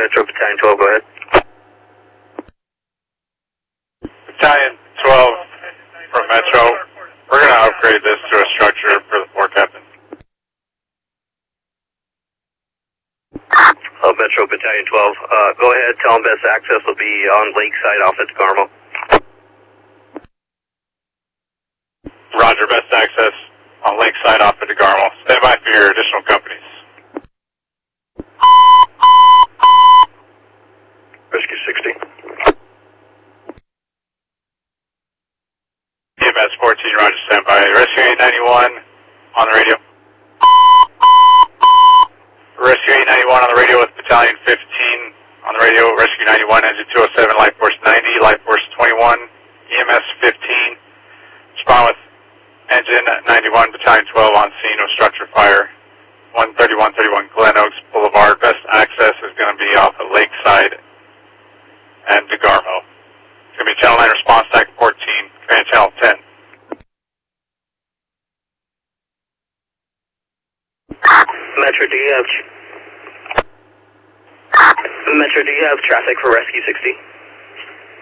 Metro Battalion 12, go ahead. Battalion 12 from Metro. We're going to upgrade this to a structure for the floor captain. Metro Battalion 12, go ahead, tell them best access will be on Lakeside off at DeGarmo. Roger, best access on Lakeside off at DeGarmo. Stand by for your additional companies. Rescue 60. EMS 14, Roger, stand by. Rescue 891 on the radio. Rescue 891 on the radio with Battalion 15 on the radio. Rescue 91, engine 207, life force 90, life force 21, EMS 15. Respond with engine 91, Battalion 12 on scene with structure fire. 13131 Glen Oaks Boulevard. Best access is going to be off of Lakeside and DeGarmo. It's going to be channel 9 response, stack 14, command channel 10. Metro, do you have traffic for Rescue 60?